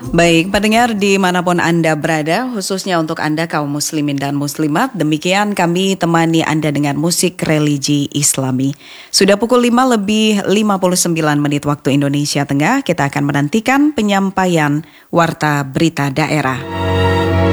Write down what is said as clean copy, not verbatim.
Baik, pendengar dimanapun Anda berada, khususnya untuk Anda kaum muslimin dan muslimat, demikian kami temani Anda dengan musik religi Islami. Sudah pukul 5 lebih 59 menit waktu Indonesia Tengah, kita akan menantikan penyampaian Warta Berita Daerah.